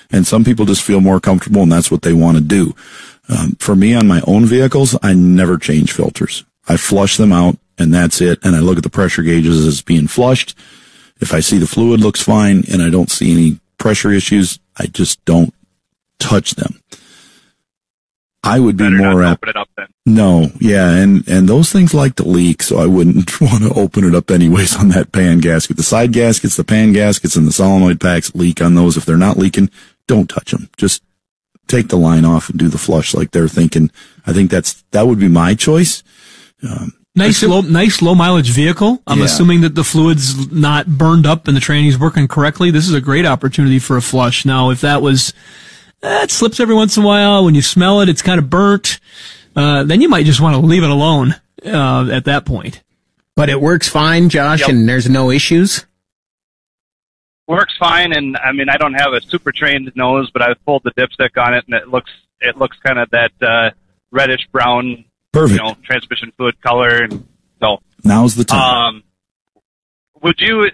And some people just feel more comfortable, and that's what they want to do. For me, on my own vehicles, I never change filters. I flush them out, and that's it. And I look at the pressure gauges as being flushed. If I see the fluid looks fine and I don't see any pressure issues, I just don't touch them. I would be more apt. Open it up then. No, yeah, and those things like to leak, so I wouldn't want to open it up anyways on that pan gasket. The side gaskets, the pan gaskets, and the solenoid packs leak on those. If they're not leaking, don't touch them. Just take the line off and do the flush like they're thinking. I think that would be my choice. Nice low mileage vehicle. I'm assuming that the fluid's not burned up and the training's working correctly. This is a great opportunity for a flush. Now, if that was, it slips every once in a while. When you smell it, it's kind of burnt. Then you might just want to leave it alone, at that point. But it works fine, Josh, and there's no issues? Works fine, and I mean, I don't have a super trained nose, but I've pulled the dipstick on it, and it looks kind of that, reddish brown, perfect, transmission fluid color, and so. Now's the time. Is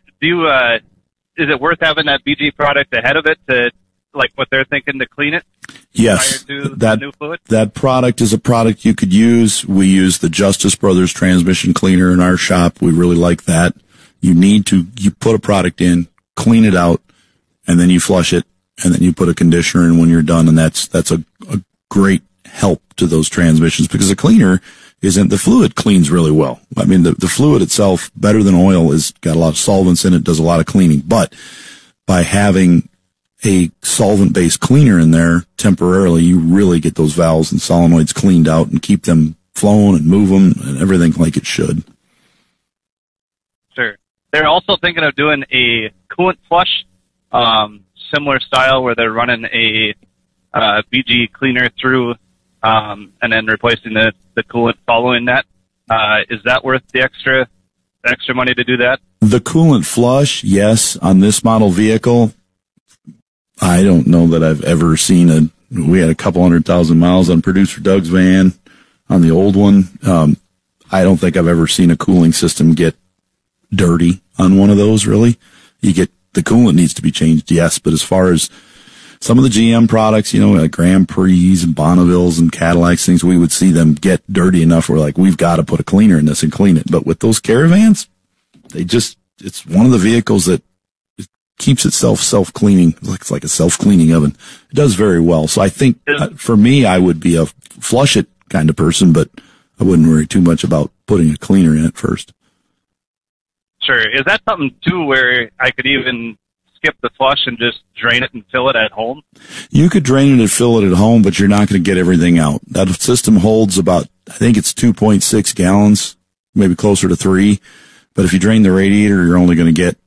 it worth having that BG product ahead of it to, like what they're thinking, to clean it? Yes, prior to the new fluid? That product is a product you could use. We use the Justice Brothers transmission cleaner in our shop. We really like that. You put a product in, clean it out, and then you flush it, and then you put a conditioner in when you're done, and that's a great help to those transmissions, because the cleaner the fluid cleans really well. I mean, the fluid itself, better than oil, is got a lot of solvents in it, does a lot of cleaning, but by having a solvent-based cleaner in there temporarily, you really get those valves and solenoids cleaned out and keep them flowing and move them and everything like it should. Sure. They're also thinking of doing a coolant flush, similar style, where they're running a BG cleaner through and then replacing the coolant following that. Is that worth the extra money to do that? The coolant flush, yes. On this model vehicle, I don't know that I've ever seen we had a couple 100,000 miles on Producer Doug's van on the old one. I don't think I've ever seen a cooling system get dirty on one of those, really. The coolant needs to be changed, yes, but as far as some of the GM products, like Grand Prix and Bonnevilles and Cadillacs, things, we would see them get dirty enough where we've got to put a cleaner in this and clean it. But with those Caravans, it's one of the vehicles that keeps itself self-cleaning. It's like a self-cleaning oven. It does very well. So I think for me, I would be a flush it kind of person, but I wouldn't worry too much about putting a cleaner in it first. Sure. Is that something too where I could even skip the flush and just drain it and fill it at home? You could drain it and fill it at home, but you're not going to get everything out. That system holds about, I think it's 2.6 gallons, maybe closer to 3. But if you drain the radiator, you're only going to get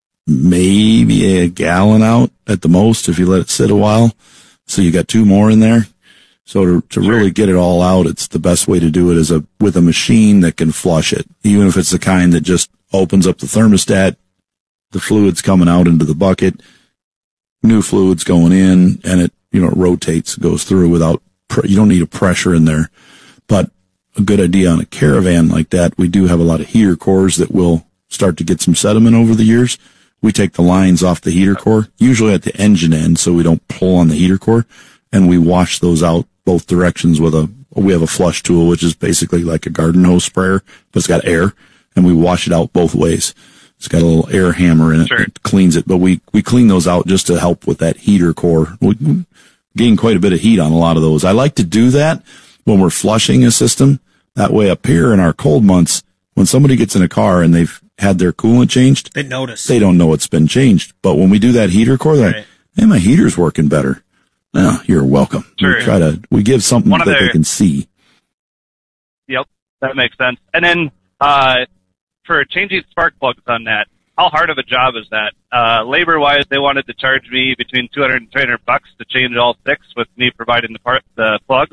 maybe a gallon out at the most if you let it sit a while. So you got 2 more in there. So to really get it all out, it's the best way to do it is with a machine that can flush it, even if it's the kind that just opens up the thermostat, the fluid's coming out into the bucket, new fluid's going in, and it rotates, goes through without, you don't need a pressure in there. But a good idea on a Caravan like that, we do have a lot of heater cores that will start to get some sediment over the years. We take the lines off the heater core, usually at the engine end, so we don't pull on the heater core, and we wash those out both directions we have a flush tool, which is basically like a garden hose sprayer, but it's got air, and we wash it out both ways. It's got a little air hammer in it that cleans it, but we clean those out just to help with that heater core. We gain quite a bit of heat on a lot of those. I like to do that when we're flushing a system. That way up here in our cold months, when somebody gets in a car and they've had their coolant changed, they notice. They don't know it's been changed. But when we do that heater core, they're like, hey, my heater's working better. No, you're welcome. Sure. We give something that they can see. Yep, that makes sense. And then, for changing spark plugs on that, how hard of a job is that? Labor-wise, they wanted to charge me between $200 and $300 to change all 6 with me providing the plugs.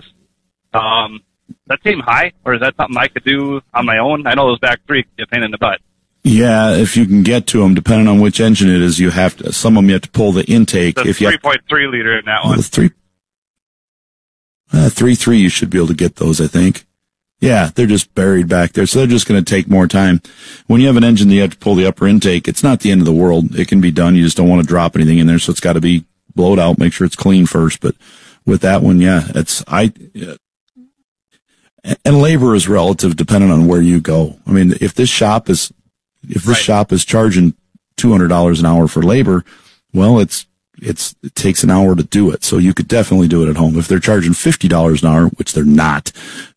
That seem high, or is that something I could do on my own? I know those back 3 can be a pain in the butt. Yeah, if you can get to them, depending on which engine it is, some of them you have to pull the intake. The 3.3 liter in that one. 3.3, you should be able to get those, I think. Yeah, they're just buried back there, so they're just going to take more time. When you have an engine that you have to pull the upper intake, it's not the end of the world. It can be done. You just don't want to drop anything in there, so it's got to be blow it out, make sure it's clean first. But with that one, yeah, and labor is relative depending on where you go. I mean, if this shop is charging $200 an hour for labor, well, it takes an hour to do it. So you could definitely do it at home. If they're charging $50 an hour, which they're not,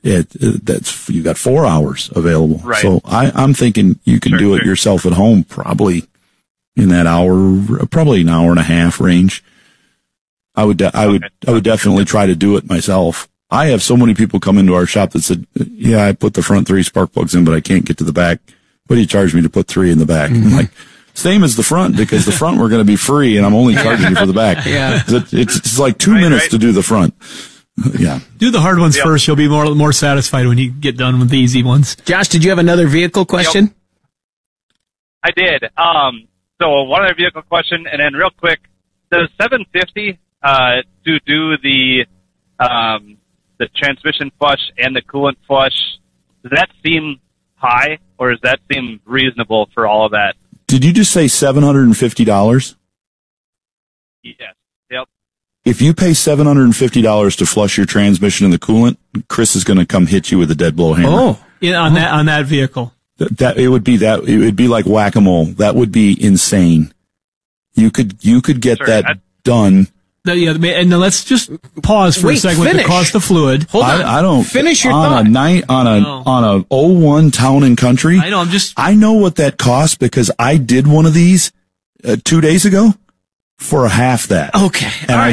you got 4 hours available. Right. So I'm thinking you can do it yourself at home, probably in that probably an hour and a half range. I would definitely try to do it myself. I have so many people come into our shop that said, yeah, I put the front 3 spark plugs in, but I can't get to the back. What do you charge me to put 3 in the back? I'm like, same as the front, because the front we're going to be free and I'm only charging you for the back. Yeah. It's like 2 minutes to do the front. Yeah. Do the hard ones first. You'll be more satisfied when you get done with the easy ones. Josh, did you have another vehicle question? Yep. I did. So one other vehicle question, and then real quick, does 750 to do the transmission flush and the coolant flush, does that seem high, or does that seem reasonable for all of that? Did you just say $750? Yes. Yep. If you pay $750 to flush your transmission and the coolant, Chris is going to come hit you with a dead blow hammer. Oh, yeah, on that vehicle. It would be like whack-a-mole. That would be insane. You could get that done. Yeah, and let's just pause for a second with the cost of fluid. Hold on. I don't finish your thought. On a 01 Town and Country. I know. I know what that costs because I did one of these 2 days ago for half that. Okay. And I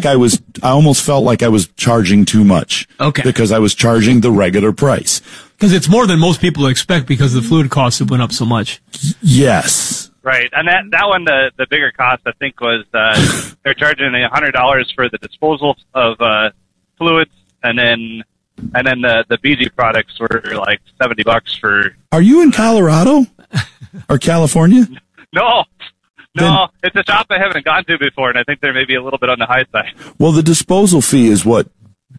almost felt like I was charging too much. Okay. Because I was charging the regular price. Because it's more than most people expect because the fluid costs have went up so much. Yes. Right, and that one, the bigger cost, I think, was they're charging $100 for the disposal of fluids, and then the BG products were like $70 for. Are you in Colorado or California? No, it's a shop I haven't gone to before, and I think they're maybe a little bit on the high side. Well, the disposal fee is what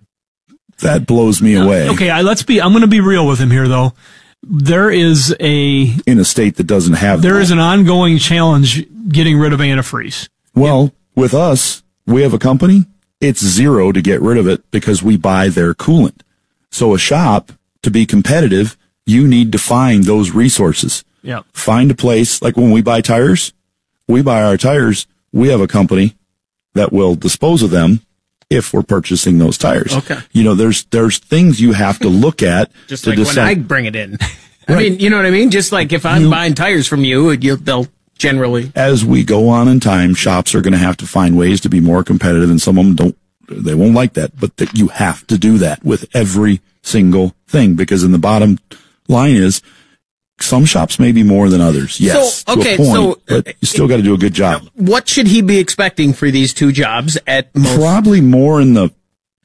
that blows me away. Okay, I'm going to be real with him here, though. There is in a state that doesn't have there is an ongoing challenge getting rid of antifreeze. Well, with us, we have a company. It's $0 to get rid of it because we buy their coolant. So a shop, to be competitive, you need to find those resources. Yeah. Find a place, like when we buy tires, we buy our tires, we have a company that will dispose of them if we're purchasing those tires. Okay. You know, there's things you have to look at just to like decide. When I bring it in. I mean, you know what I mean? Just like if I'm buying tires from you, they'll generally. As we go on in time, shops are going to have to find ways to be more competitive, and some of them they won't like that, but that you have to do that with every single thing, because in the bottom line is, some shops may be more than others. Yes, to a point, but you still got to do a good job. What should he be expecting for these 2 jobs at most? Probably more in the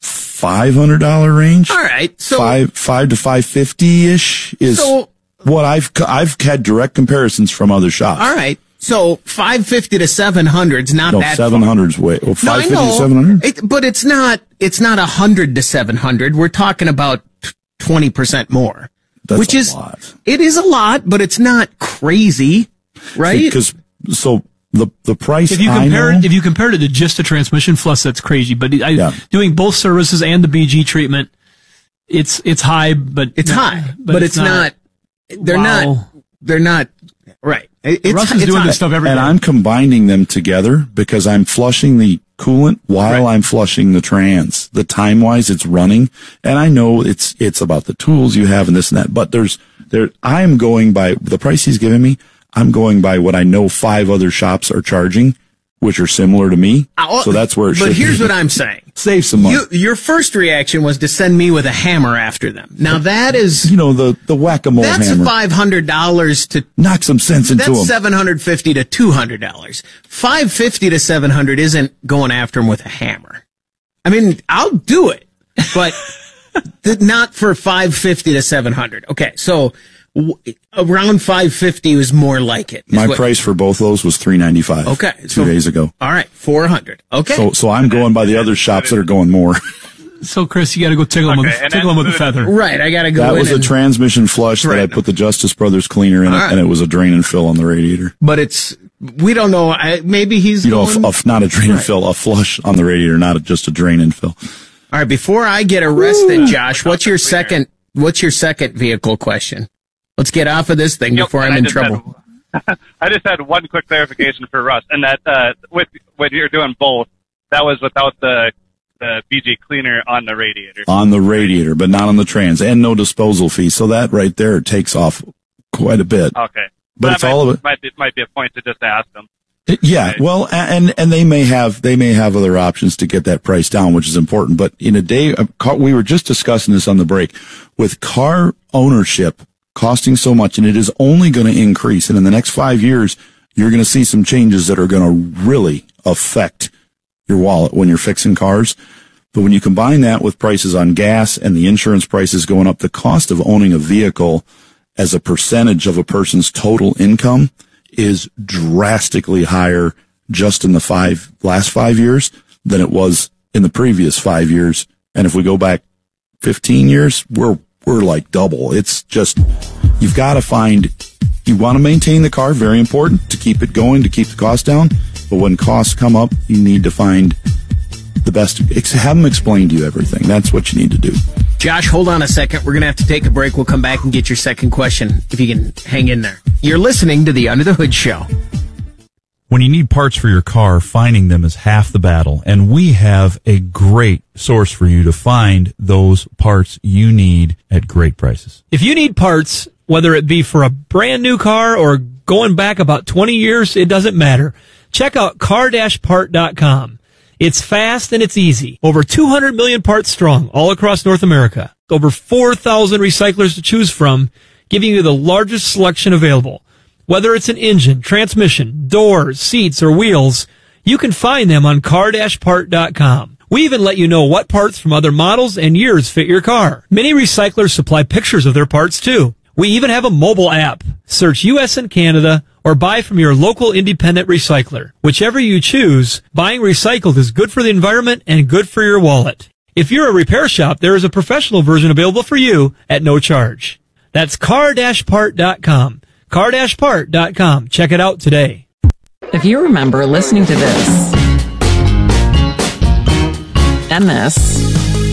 $500 range. All right, so $5 to $550-ish is what I've had direct comparisons from other shops. All right, so $550 to $700's not that far. 700's way. Well, $550 to $700. But it's not $100 to $700. We're talking about 20% more. That's which is a lot. It is a lot, but it's not crazy, right? Because the price. If you compare it to just a transmission flush, that's crazy. But doing both services and the BG treatment, it's high, but it's high, but it's not. They're not right. Russ is doing this stuff every day. And I'm combining them together because I'm flushing the coolant while I'm flushing the trans. The time wise, it's running, and I know it's about the tools you have and this and that. But I am going by the price he's giving me. I'm going by what I know 5 other shops are charging, which are similar to me. So that's where it should be. But here's what I'm saying. Save some money. Your first reaction was to send me with a hammer after them. Now that is, the whack-a-mole hammer. That's $500 to knock some sense into them. That's $750 to $200. $550 to $700 isn't going after them with a hammer. I mean, I'll do it, but not for $550 to $700. Okay, so around $550 was more like it. My price for both those was $395. Okay, 2 days ago. All right, $400. Okay. So I'm going by the other shops that are going more. So Chris, you got to go tickle him with a feather. Right, I got to go. That was a transmission flush that I put the Justice Brothers cleaner in it, and it was a drain and fill on the radiator. But we don't know. Maybe he's not a drain and fill, a flush on the radiator, not just a drain and fill. All right, before I get arrested, Josh, what's your second vehicle question? Let's get off of this thing before I'm in trouble. I just had one quick clarification for Russ, and that when you're doing both, that was without the BG cleaner on the radiator. On the radiator, but not on the trans, and no disposal fee. So that right there takes off quite a bit. Okay. But it's all of it. It might be a point to just ask them. Yeah, well, and they may have other options to get that price down, which is important. But in a day, we were just discussing this on the break, with car ownership costing so much, and it is only going to increase. And in the next 5 years, you're going to see some changes that are going to really affect your wallet when you're fixing cars. But when you combine that with prices on gas and the insurance prices going up, the cost of owning a vehicle as a percentage of a person's total income is drastically higher just in the last 5 years than it was in the previous 5 years. And if we go back 15 years, we're like double. It's just, you want to maintain the car, very important to keep it going, to keep the cost down. But when costs come up, you need to find the best, have them explain to you everything. That's what you need to do. Josh, hold on a second. We're going to have to take a break. We'll come back and get your second question, if you can hang in there. You're listening to the Under the Hood Show. When you need parts for your car, finding them is half the battle, and we have a great source for you to find those parts you need at great prices. If you need parts, whether it be for a brand new car or going back about 20 years, it doesn't matter. Check out car-part.com. It's fast and it's easy. Over 200 million parts strong all across North America. Over 4,000 recyclers to choose from, giving you the largest selection available. Whether it's an engine, transmission, doors, seats, or wheels, you can find them on car-part.com. We even let you know what parts from other models and years fit your car. Many recyclers supply pictures of their parts too. We even have a mobile app. Search US and Canada or buy from your local independent recycler. Whichever you choose, buying recycled is good for the environment and good for your wallet. If you're a repair shop, there is a professional version available for you at no charge. That's car-part.com. car-part.com. Check it out today. If you remember listening to this and this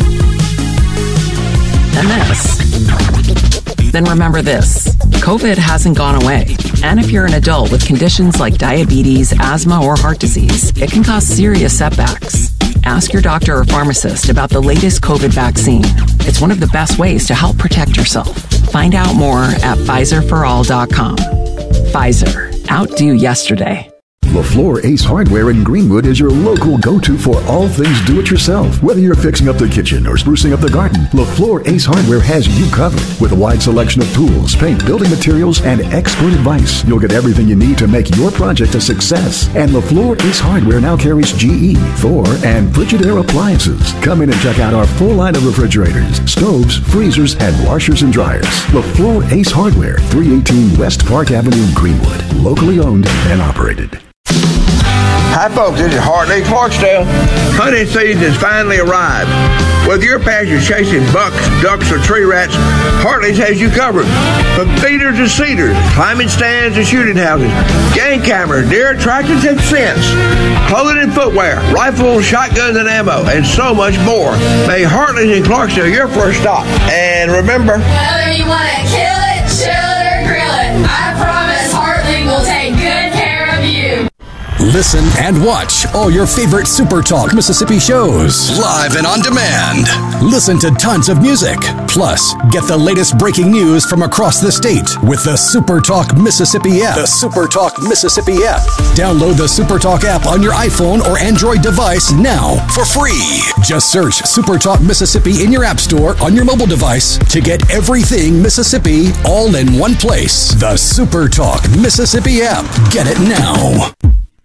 and this, then remember this. COVID hasn't gone away. And if you're an adult with conditions like diabetes, asthma, or heart disease, it can cause serious setbacks. Ask your doctor or pharmacist about the latest COVID vaccine. It's one of the best ways to help protect yourself. Find out more at PfizerForAll.com. Pfizer. Outdo yesterday. LaFleur Ace Hardware in Greenwood is your local go-to for all things do-it-yourself. Whether you're fixing up the kitchen or sprucing up the garden, LaFleur Ace Hardware has you covered. With a wide selection of tools, paint, building materials, and expert advice, you'll get everything you need to make your project a success. And LaFleur Ace Hardware now carries GE, Thor, and Frigidaire appliances. Come in and check out our full line of refrigerators, stoves, freezers, and washers and dryers. LaFleur Ace Hardware, 318 West Park Avenue, Greenwood. Locally owned and operated. Hi folks, this is Hartley Clarksdale. Hunting season has finally arrived. Whether your passion is chasing bucks, ducks, or tree rats, Hartley's has you covered. From feeders to cedars, climbing stands to shooting houses, game cameras, deer attractions and scents, clothing and footwear, rifles, shotguns and ammo, and so much more. May Hartley's in Clarksdale your first stop. And remember, whether you want to kill it, chill it, or grill it, I promise Hartley will take good care of you. Listen and watch all your favorite Super Talk Mississippi shows live and on demand. Listen to tons of music. Plus, get the latest breaking news from across the state with the Super Talk Mississippi app. The Super Talk Mississippi app. Download the Super Talk app on your iPhone or Android device now for free. Just search Super Talk Mississippi in your app store on your mobile device to get everything Mississippi all in one place. The Super Talk Mississippi app. Get it now.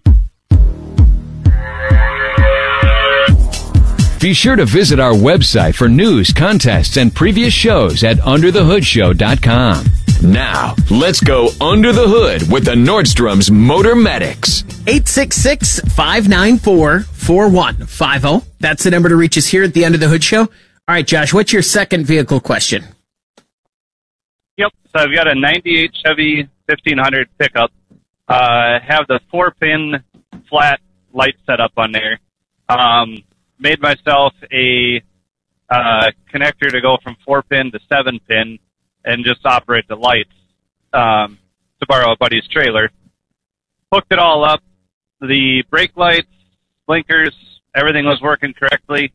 Be sure to visit our website for news, contests, and previous shows at UnderTheHoodShow.com. Now, let's go under the hood with the Nordstrom's Motor Medics. 866-594-4150. That's the number to reach us here at the Under the Hood Show. All right, Josh, what's your second vehicle question? Yep. So I've got a 98 Chevy 1500 pickup. have the 4-pin flat light set up on there. Made myself a connector to go from 4-pin to 7-pin and just operate the lights to borrow a buddy's trailer. Hooked it all up. The brake lights, blinkers, everything was working correctly.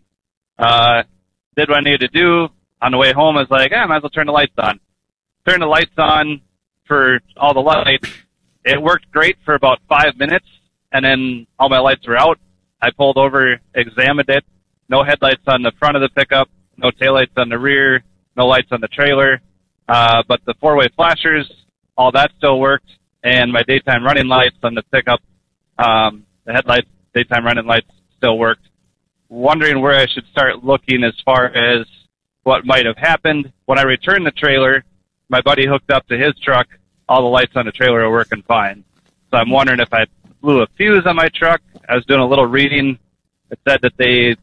Did what I needed to do. On the way home, I was like, I might as well turn the lights on. Turned the lights on for all the lights. It worked great for about 5 minutes, and then all my lights were out. I pulled over, examined it. No headlights on the front of the pickup, no taillights on the rear, no lights on the trailer. But the 4-way flashers, all that still worked, and my daytime running lights on the pickup, the headlights, daytime running lights still worked. Wondering where I should start looking as far as what might have happened. When I returned the trailer, my buddy hooked up to his truck. All the lights on the trailer are working fine. So I'm wondering if I blew a fuse on my truck. I was doing a little reading. It said that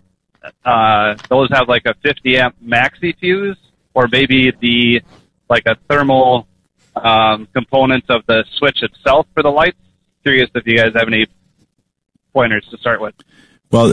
those have like a 50 amp maxi fuse, or maybe a thermal component of the switch itself for the lights. Curious if you guys have any pointers to start with. Well,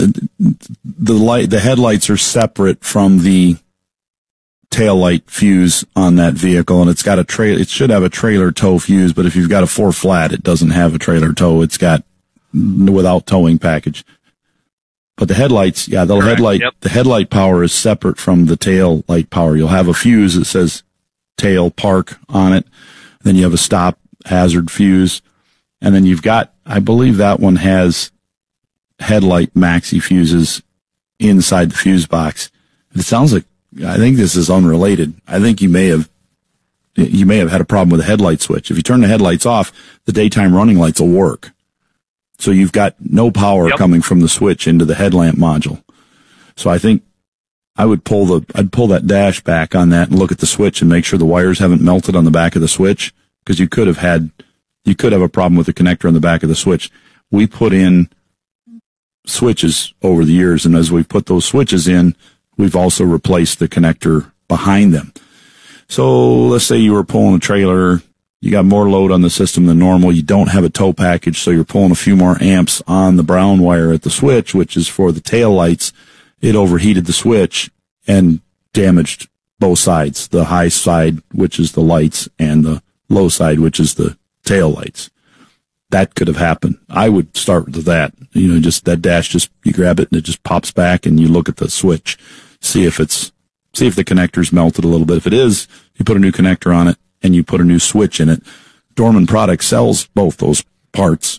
the headlights are separate from the tail light fuse on that vehicle, and it's got it should have a trailer tow fuse, but if you've got a 4 flat, it doesn't have a trailer tow. It's got without towing package. But the headlights, the headlight power is separate from the tail light power. You'll have a fuse that says tail park on it. Then you have a stop hazard fuse. And then you've got, I believe that one has headlight maxi fuses inside the fuse box. It sounds like, I think this is unrelated. I think you may have had a problem with the headlight switch. If you turn the headlights off, the daytime running lights will work. So you've got no power coming from the switch into the headlamp module. So I think I'd pull that dash back on that and look at the switch and make sure the wires haven't melted on the back of the switch, because you could have a problem with the connector on the back of the switch. We put in switches over the years, and as we've put those switches in, we've also replaced the connector behind them. So let's say you were pulling a trailer, you got more load on the system than normal, you don't have a tow package, so you're pulling a few more amps on the brown wire at the switch, which is for the tail lights. It overheated the switch and damaged both sides, the high side, which is the lights, and the low side, which is the tail lights. That could have happened. I would start with that. Just that dash, you grab it and it just pops back, and you look at the switch, see if the connector's melted a little bit. If it is, you put a new connector on it and you put a new switch in it. Dorman Products sells both those parts.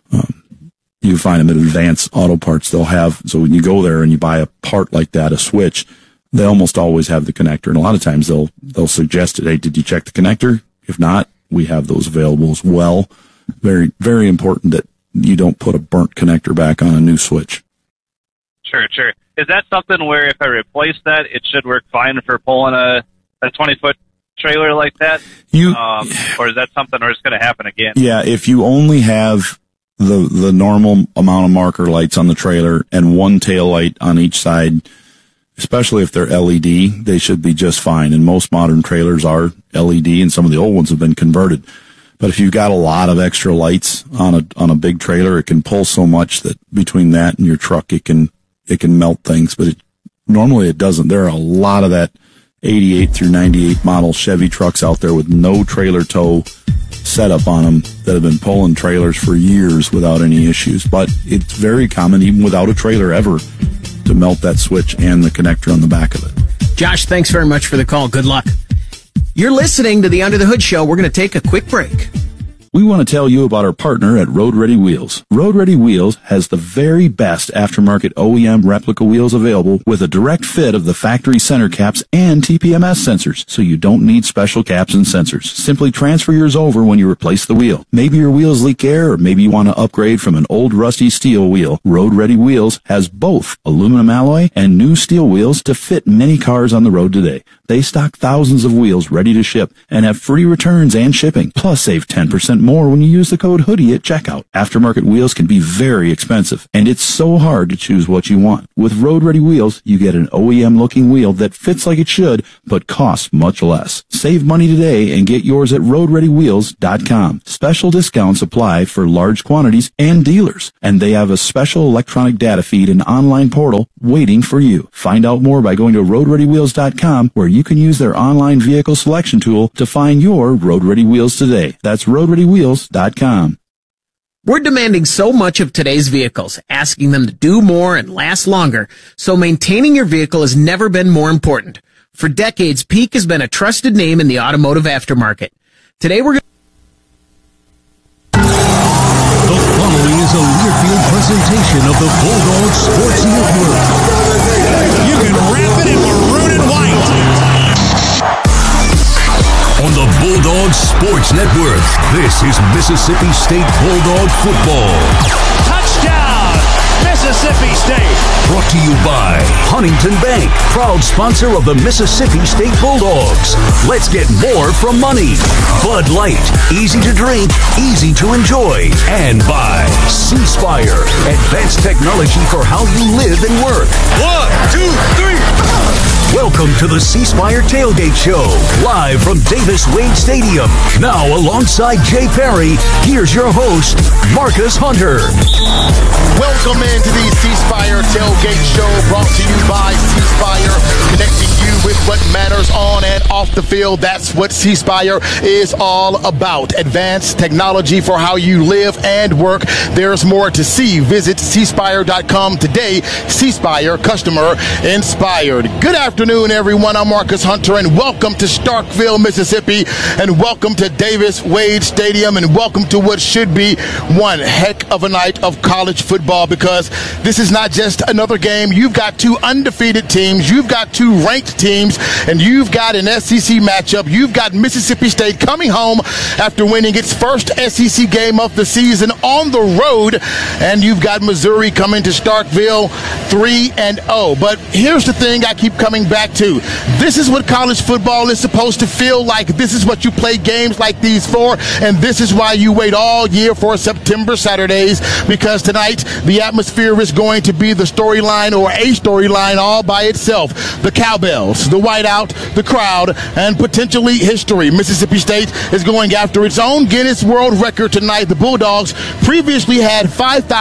You find them at Advanced Auto Parts. They'll have, so when you go there and you buy a part like that, a switch, they almost always have the connector. And a lot of times they'll suggest it. Hey, did you check the connector? If not, we have those available as well. Very, very important that you don't put a burnt connector back on a new switch. Sure. Is that something where if I replace that, it should work fine for pulling a 20-foot trailer like that? Or is that something where it's going to happen again? Yeah, if you only have the normal amount of marker lights on the trailer and one tail light on each side, especially if they're LED, they should be just fine. And most modern trailers are LED, and some of the old ones have been converted. But if you've got a lot of extra lights on a big trailer, it can pull so much that between that and your truck, it can melt things. But normally it doesn't. There are a lot of that 88 through 98 model Chevy trucks out there with no trailer tow setup on them that have been pulling trailers for years without any issues. But it's very common, even without a trailer ever, to melt that switch and the connector on the back of it. Josh, thanks very much for the call. Good luck. You're listening to the Under the Hood Show. We're going to take a quick break. We want to tell you about our partner at Road Ready Wheels. Road Ready Wheels has the very best aftermarket OEM replica wheels available with a direct fit of the factory center caps and TPMS sensors, so you don't need special caps and sensors. Simply transfer yours over when you replace the wheel. Maybe your wheels leak air, or maybe you want to upgrade from an old rusty steel wheel. Road Ready Wheels has both aluminum alloy and new steel wheels to fit many cars on the road today. They stock thousands of wheels ready to ship and have free returns and shipping. Plus, save 10% 10% more when you use the code HOODIE at checkout. Aftermarket wheels can be very expensive, and it's so hard to choose what you want. With Road Ready Wheels, you get an OEM-looking wheel that fits like it should, but costs much less. Save money today and get yours at RoadReadyWheels.com. Special discounts apply for large quantities and dealers, and they have a special electronic data feed and online portal waiting for you. Find out more by going to RoadReadyWheels.com, where you can use their online vehicle selection tool to find your Road Ready Wheels today. That's RoadReadyWheels.com. We're demanding so much of today's vehicles, asking them to do more and last longer, so maintaining your vehicle has never been more important. For decades, Peak has been a trusted name in the automotive aftermarket. Today we're going The following is a Learfield presentation of the Bulldog Sports Network. You can wrap it in maroon and white. On the Bulldog Sports Network, this is Mississippi State Bulldog football. Touchdown, Mississippi State. Brought to you by Huntington Bank, proud sponsor of the Mississippi State Bulldogs. Let's get more from money. Bud Light, easy to drink, easy to enjoy. And by C Spire, advanced technology for how you live and work. 1, 2, 3. Welcome to the C Spire Tailgate Show, live from Davis Wade Stadium. Now, alongside Jay Perry, here's your host, Marcus Hunter. Welcome into the C Spire Tailgate Show, brought to you by C Spire, connecting you with what matters on and off the field. That's what C Spire is all about. Advanced technology for how you live and work. There's more to see. Visit cspire.com today. C Spire, customer inspired. Good afternoon, everyone. I'm Marcus Hunter, and welcome to Starkville, Mississippi, and welcome to Davis Wade Stadium, and welcome to what should be one heck of a night of college football, because this is not just another game. You've got two undefeated teams, you've got two ranked teams, and you've got an SEC matchup. You've got Mississippi State coming home after winning its first SEC game of the season on the road, and you've got Missouri coming to Starkville 3-0. But here's the thing I keep coming back to. This is what college football is supposed to feel like. This is what you play games like these for, and this is why you wait all year for September Saturdays, because tonight the atmosphere is going to be the storyline, or a storyline all by itself. The cowbells, the whiteout, the crowd, and potentially history. Mississippi State is going after its own Guinness World Record tonight. The Bulldogs previously had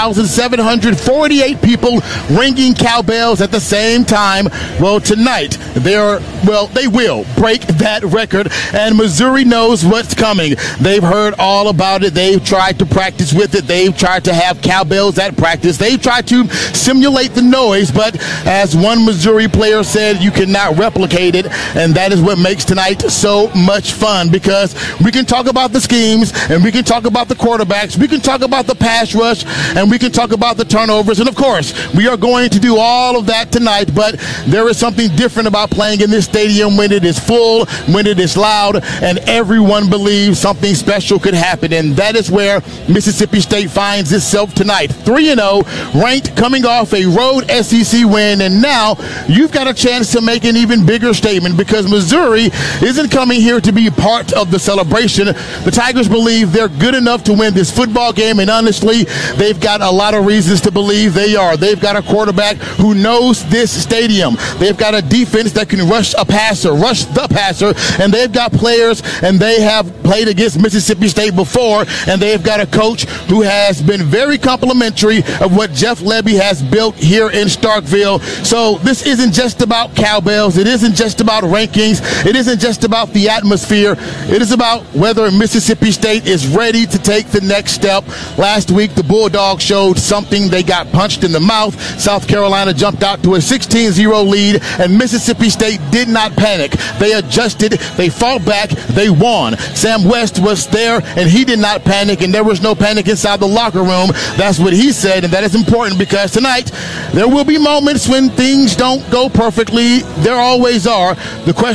5,748 people ringing cowbells at the same time. Well, tonight they will break that record, and Missouri knows what's coming. They've heard all about it. They've tried to practice with it. They've tried to have cowbells at practice. They've tried to simulate the noise, but as one Missouri player said, you cannot replicate it, and that is what makes tonight so much fun, because we can talk about the schemes, and we can talk about the quarterbacks, we can talk about the pass rush, and we can talk about the turnovers, and of course, we are going to do all of that tonight, but there is something different about playing in this stadium when it is full, when it is loud, and everyone believes something special could happen, and that is where Mississippi State finds itself tonight. 3-0, ranked, coming off a road SEC win, and now you've got a chance to make an even bigger statement, because Missouri isn't coming here to be part of the celebration. The Tigers believe they're good enough to win this football game, and honestly, they've got a lot of reasons to believe they are. They've got a quarterback who knows this stadium. They've got a defense that can rush the passer, and they've got players, and they have played against Mississippi State before, and they've got a coach who has been very complimentary of what Jeff Lebby has built here in Starkville. So this isn't just about cowbells. It isn't just about rankings. It isn't just about the atmosphere. It is about whether Mississippi State is ready to take the next step. Last week, the Bulldogs showed something. They got punched in the mouth. South Carolina jumped out to a 16-0 lead, and Mississippi State did not panic. They adjusted. They fought back. They won. Sam West was there, and he did not panic, and there was no panic inside the locker room. That's what he said, and that is important, because tonight there will be moments when things don't go perfectly. There always are. The question is,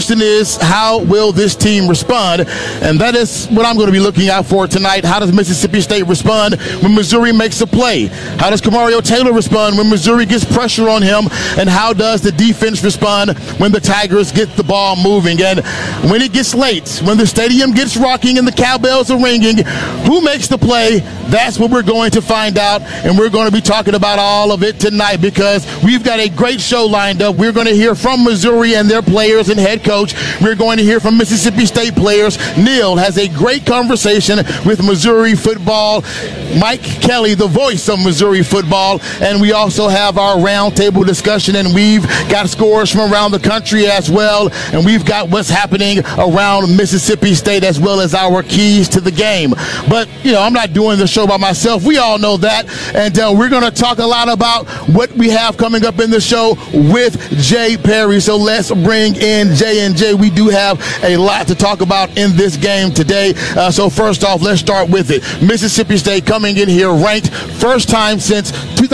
is how will this team respond? And that is what I'm going to be looking out for tonight. How does Mississippi State respond when Missouri makes a play? How does Kamario Taylor respond when Missouri gets pressure on him? And how does the defense respond when the Tigers get the ball moving? And when it gets late, when the stadium gets rocking and the cowbells are ringing, who makes the play? That's what we're going to find out, and we're going to be talking about all of it tonight because we've got a great show lined up. We're going to hear from Missouri and their players and head coach. We're going to hear from Mississippi State players. Neil has a great conversation with Missouri football. Mike Kelly, the voice of Missouri football, and we also have our roundtable discussion, and we've got scores from around the country as well, and we've got what's happening around Mississippi State as well as our keys to the game. But, I'm not doing the show by myself. We all know that, and we're going to talk a lot about what we have coming up in the show with Jay Perry. So let's bring in Jay and Jay. We do have a lot to talk about in this game today. So first off, let's start with it. Mississippi State coming in here ranked. First time since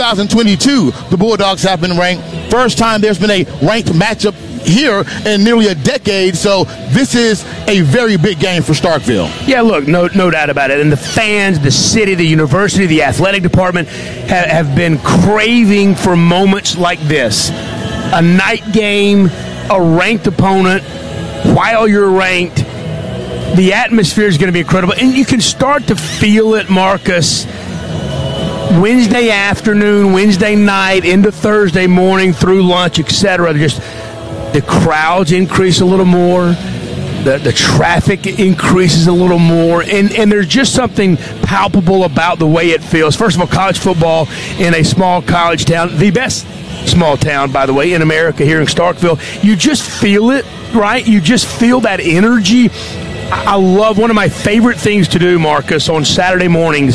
2022 the Bulldogs have been ranked. First time there's been a ranked matchup here in nearly a decade, so this is a very big game for Starkville. Yeah, look, no doubt about it. And the fans, the city, the university, the athletic department have been craving for moments like this. A night game, a ranked opponent, while you're ranked. The atmosphere is going to be incredible. And you can start to feel it, Marcus, Wednesday afternoon, Wednesday night, into Thursday morning, through lunch, etc. Just the crowds increase a little more, the traffic increases a little more, and there's just something palpable about the way it feels. First of all, college football in a small college town, the best small town, by the way, in America here in Starkville. You just feel it, right? You just feel that energy. I love, one of my favorite things to do, Marcus, on Saturday mornings,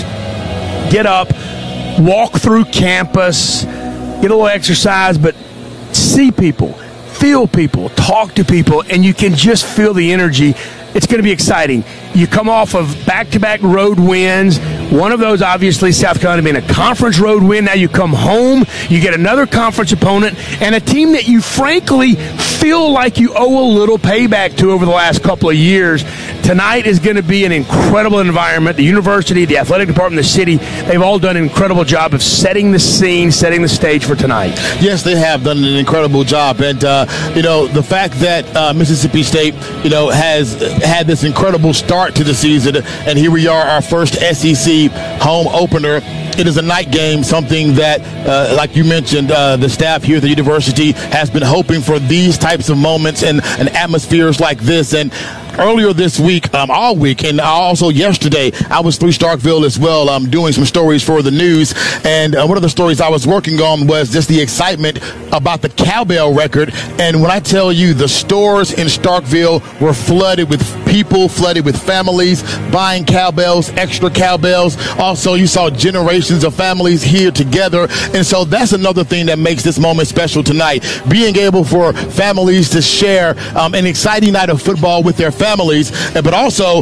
get up, walk through campus, get a little exercise, but see people, feel people, talk to people, and you can just feel the energy. It's going to be exciting. You come off of back-to-back road wins. One of those, obviously, South Carolina being a conference road win. Now you come home, you get another conference opponent, and a team that you frankly feel like you owe a little payback to over the last couple of years. Tonight is going to be an incredible environment. The university, the athletic department, the city, they've all done an incredible job of setting the scene, setting the stage for tonight. Yes, they have done an incredible job. And, the fact that Mississippi State, has had this incredible start to the season, and here we are, our first SEC home opener. It is a night game, something that, like you mentioned, the staff here at the university has been hoping for these types of moments and atmospheres like this. And earlier this week, all week, and also yesterday, I was through Starkville as well, doing some stories for the news. And one of the stories I was working on was just the excitement about the cowbell record. And when I tell you, the stores in Starkville were flooded with people, flooded with families, buying cowbells, extra cowbells. Also, you saw generations of families here together. And so that's another thing that makes this moment special tonight. Being able for families to share an exciting night of football with their families, but also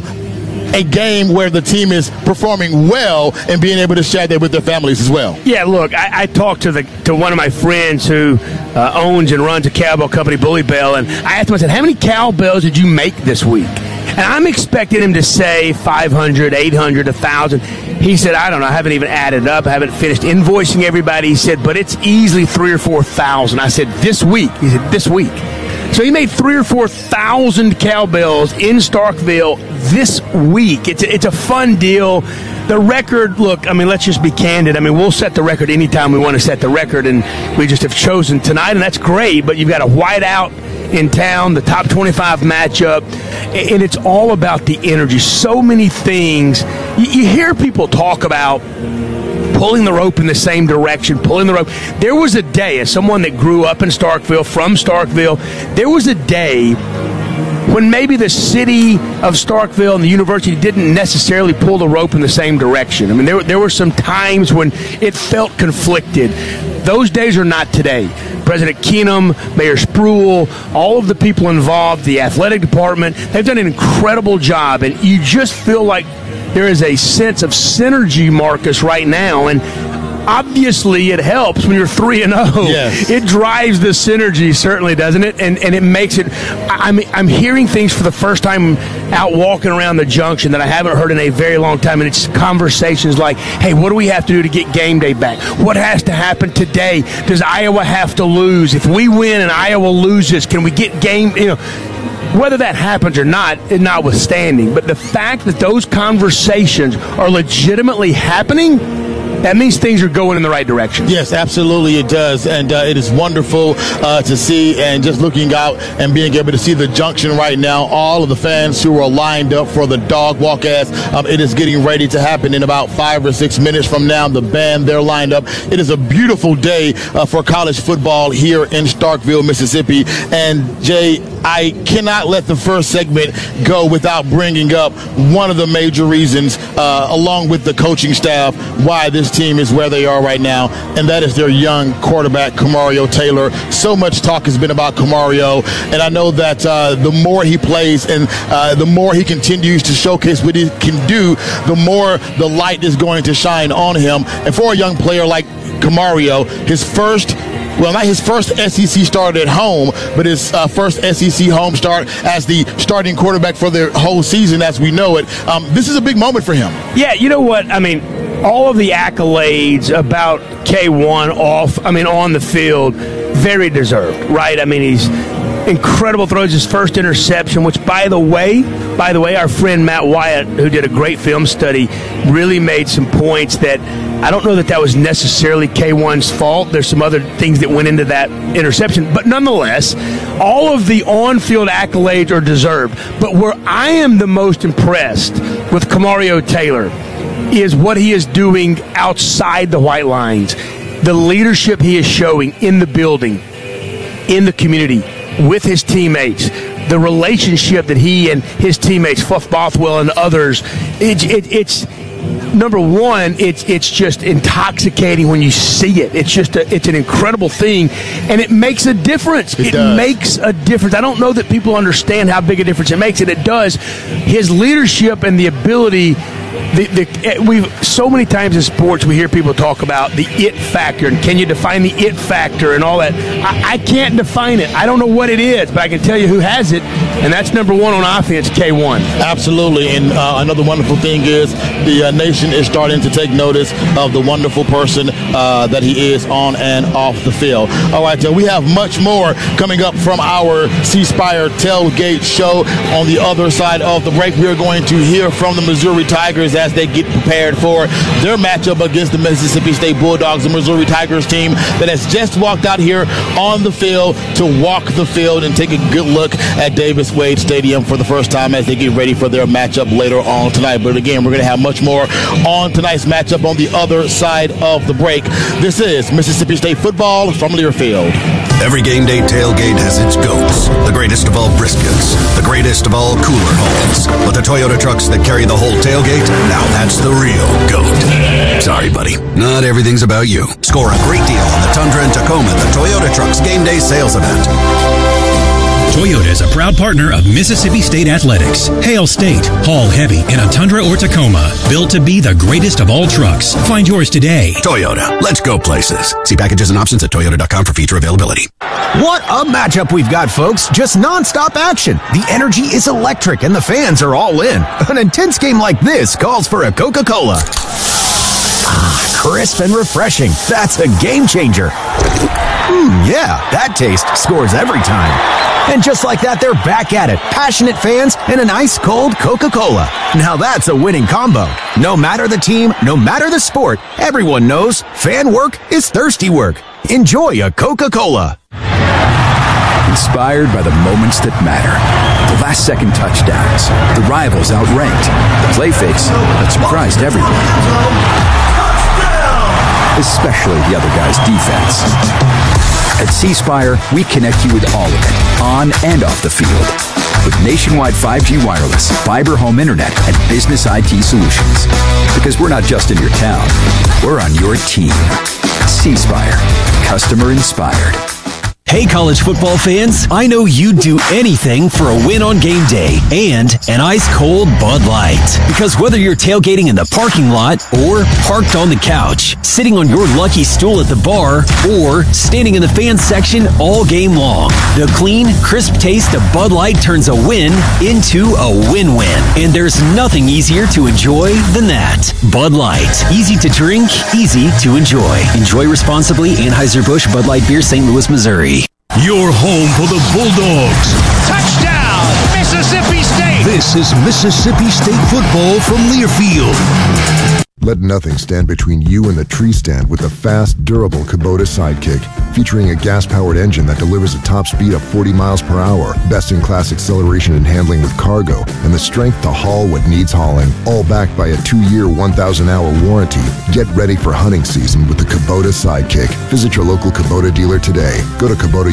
a game where the team is performing well and being able to share that with their families as well. Yeah, look, I talked to one of my friends who owns and runs a cowbell company, Bully Bell, and I asked him, I said, how many cowbells did you make this week? And I'm expecting him to say 500, 800, 1,000. He said, I don't know, I haven't even added up. I haven't finished invoicing everybody. He said, but it's easily 3,000 or 4,000. I said, this week? He said, this week. So he made 3,000 or 4,000 cowbells in Starkville this week. It's a fun deal. The record, look, let's just be candid. We'll set the record anytime we want to set the record, and we just have chosen tonight, and that's great. But you've got a whiteout in town, the top 25 matchup, and it's all about the energy. So many things. You hear people talk about pulling the rope in the same direction, pulling the rope. There was a day, as someone that grew up in Starkville, from Starkville, there was a day when maybe the city of Starkville and the university didn't necessarily pull the rope in the same direction. There were some times when it felt conflicted. Those days are not today. President Keenum, Mayor Spruill, all of the people involved, the athletic department, they've done an incredible job, and you just feel like there is a sense of synergy, Marcus, right now. And obviously it helps when you're 3-0. Yes. It drives the synergy, certainly, doesn't it? And it makes it. I'm hearing things for the first time out walking around the junction that I haven't heard in a very long time, and it's conversations like, hey, what do we have to do to get game day back? What has to happen today? Does Iowa have to lose? If we win and Iowa loses, can we get game, whether that happens or not, notwithstanding. But the fact that those conversations are legitimately happening, that means things are going in the right direction. Yes, absolutely it does. And it is wonderful to see, and just looking out and being able to see the junction right now, all of the fans who are lined up for the dog walk as it is getting ready to happen in about 5 or 6 minutes from now. The band, they're lined up. It is a beautiful day for college football here in Starkville, Mississippi. And Jay, I cannot let the first segment go without bringing up one of the major reasons, along with the coaching staff, why this team is where they are right now, and that is their young quarterback, Kamario Taylor. So much talk has been about Kamario, and I know that the more he plays and the more he continues to showcase what he can do, the more the light is going to shine on him. And for a young player like Kamario, not his first SEC start at home, but his first SEC home start as the starting quarterback for the whole season as we know it. This is a big moment for him. Yeah, you know what? I mean, all of the accolades about K1 on the field, very deserved, right? I mean, he's incredible throws, his first interception, which, by the way, our friend Matt Wyatt, who did a great film study, really made some points that I don't know that was necessarily K1's fault. There's some other things that went into that interception. But nonetheless, all of the on-field accolades are deserved. But where I am the most impressed with Kamario Taylor is what he is doing outside the white lines. The leadership he is showing in the building, in the community, with his teammates, the relationship that he and his teammates, Fluff Bothwell and others, it's number one, it's just intoxicating when you see it. It's an incredible thing, and it makes a difference. It makes a difference. I don't know that people understand how big a difference it makes, and it does. His leadership and the ability. We've so many times in sports we hear people talk about the it factor, and can you define the it factor and all that. I can't define it. I don't know what it is, but I can tell you who has it, and that's number one on offense, K1. Absolutely, and another wonderful thing is the nation is starting to take notice of the wonderful person that he is on and off the field. All right, we have much more coming up from our C Spire Tailgate show. On the other side of the break, we are going to hear from the Missouri Tigers as they get prepared for their matchup against the Mississippi State Bulldogs, the Missouri Tigers team that has just walked out here on the field to walk the field and take a good look at Davis Wade Stadium for the first time as they get ready for their matchup later on tonight. But again, we're going to have much more on tonight's matchup on the other side of the break. This is Mississippi State football from Learfield. Every game day tailgate has its goats. The greatest of all briskets. The greatest of all cooler holes. But the Toyota trucks that carry the whole tailgate, now that's the real GOAT. Sorry, buddy. Not everything's about you. Score a great deal on the Tundra and Tacoma at the Toyota Trucks Game Day Sales Event. Toyota is a proud partner of Mississippi State Athletics. Hail State, haul heavy in a Tundra or Tacoma. Built to be the greatest of all trucks. Find yours today. Toyota, let's go places. See packages and options at toyota.com for feature availability. What a matchup we've got, folks. Just nonstop action. The energy is electric and the fans are all in. An intense game like this calls for a Coca-Cola. Crisp and refreshing. That's a game changer. Yeah, that taste scores every time. And just like that, they're back at it. Passionate fans and an ice-cold Coca-Cola. Now that's a winning combo. No matter the team, no matter the sport, everyone knows fan work is thirsty work. Enjoy a Coca-Cola. Inspired by the moments that matter. The last-second touchdowns. The rivals outranked. The play fakes that surprised everyone. Especially the other guy's defense. At C Spire, we connect you with all of it, on and off the field. With nationwide 5G wireless, fiber home internet, and business IT solutions. Because we're not just in your town, we're on your team. C Spire. Customer inspired. Hey Hey, college football fans, I know you'd do anything for a win on game day and an ice-cold Bud Light. Because whether you're tailgating in the parking lot or parked on the couch, sitting on your lucky stool at the bar, or standing in the fan section all game long, the clean, crisp taste of Bud Light turns a win into a win-win. And there's nothing easier to enjoy than that. Bud Light. Easy to drink, easy to enjoy. Enjoy responsibly. Anheuser-Busch Bud Light Beer, St. Louis, Missouri. Your home for the Bulldogs. Touchdown, Mississippi State. This is Mississippi State football from Learfield. Let nothing stand between you and the tree stand with the fast, durable Kubota Sidekick. Featuring a gas-powered engine that delivers a top speed of 40 miles per hour, best-in-class acceleration and handling with cargo, and the strength to haul what needs hauling. All backed by a 2-year, 1,000-hour warranty. Get ready for hunting season with the Kubota Sidekick. Visit your local Kubota dealer today. Go to Kubota